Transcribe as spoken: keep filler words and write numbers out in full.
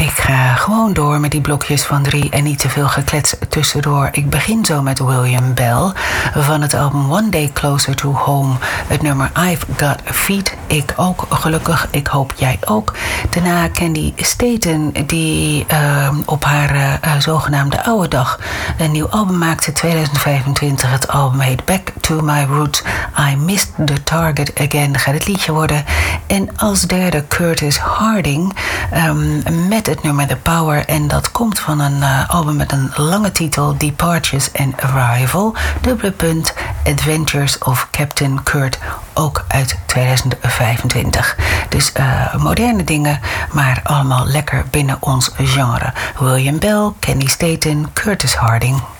Ik ga gewoon door met die blokjes van drie en niet te veel geklets tussendoor. Ik begin zo met William Bell van het album One Day Closer to Home. Het nummer I've Got Feet. Ik ook, gelukkig. Ik hoop jij ook. Daarna Candy Staten, die uh, op haar uh, zogenaamde oude dag een nieuw album maakte, tweeduizend vijfentwintig. Het album heet Back to My Roots. I Missed the Target Again gaat het liedje worden. En als derde Curtis Harding um, met het nummer The Power. En dat komt van een uh, album met een lange titel, Departures and Arrival. Dubbele punt, Adventures of Captain Kurt, ook uit tweeduizend vijfentwintig. Dus uh, moderne dingen, maar allemaal lekker binnen ons genre. William Bell, Candy Staten, Curtis Harding.